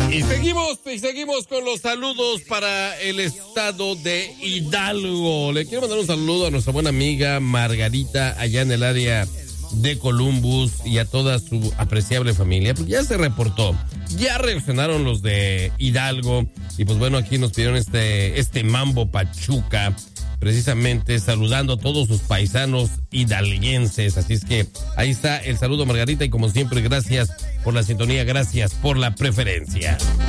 Y seguimos con los saludos para el estado de Hidalgo. Le quiero mandar un saludo a nuestra buena amiga Margarita allá en el área de Columbus y a toda su apreciable familia, porque ya se reportó, ya reaccionaron los de Hidalgo y pues bueno, aquí nos pidieron este Mambo Pachuca, precisamente saludando a todos sus paisanos hidalguenses, así es que ahí está el saludo, Margarita, y como siempre, gracias por la sintonía, gracias por la preferencia.